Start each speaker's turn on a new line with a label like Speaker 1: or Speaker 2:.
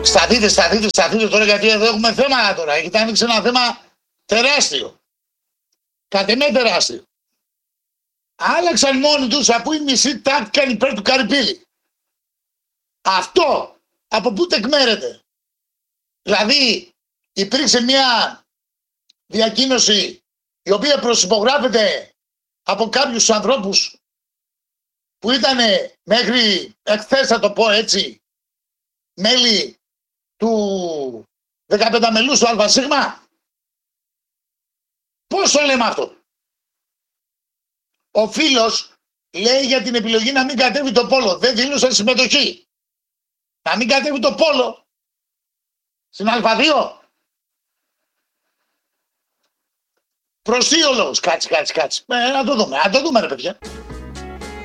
Speaker 1: Σταθείτε τώρα, γιατί εδώ έχουμε θέμα τώρα. Έχετε ανοίξει ένα θέμα τεράστιο. Κατ' εμέ τεράστιο. Άλλαξαν μόνοι τους, αφού η μισή τάχτηκαν υπέρ του Καρυπίδη. Αυτό από πού τεκμέρεται? Δηλαδή υπήρξε μια διακοίνωση η οποία προσυπογράφεται από κάποιους ανθρώπους που ήταν μέχρι εχθές, θα το πω έτσι, μέλη του 15 μελούς του ΑΣ. Πώς το λέμε αυτό? Ο φίλος λέει για την επιλογή να μην κατέβει το πόλο. Δεν δήλωσε συμμετοχή. Να μην κατέβει το πόλο στην Α2. Προς τι ο λόγος? Κάτσε. Να το δούμε ρε παιδιά.